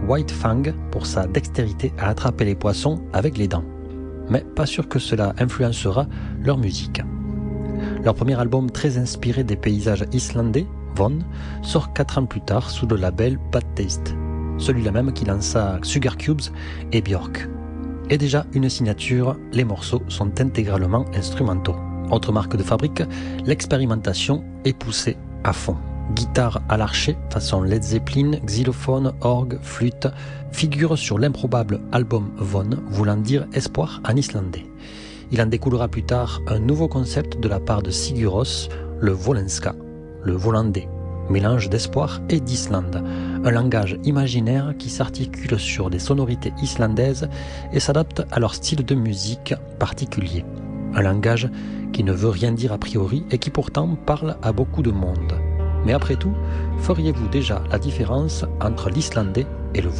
White Fang pour sa dextérité à attraper les poissons avec les dents. Mais pas sûr que cela influencera leur musique. Leur premier album très inspiré des paysages islandais, Von, sort 4 ans plus tard sous le label Bad Taste, celui-là même qui lança Sugar Cubes et Björk. Et déjà une signature, les morceaux sont intégralement instrumentaux. Autre marque de fabrique, l'expérimentation est poussée à fond. Guitare à l'archet, façon Led Zeppelin, xylophone, orgue, flûte, figure sur l'improbable album Von, voulant dire espoir en islandais. Il en découlera plus tard un nouveau concept de la part de Sigur Rós, le volenska, le volandais, mélange d'espoir et d'Islande, un langage imaginaire qui s'articule sur des sonorités islandaises et s'adapte à leur style de musique particulier. Un langage qui ne veut rien dire a priori et qui pourtant parle à beaucoup de monde. Mais après tout, feriez-vous déjà la différence entre l'islandais et le volandais ?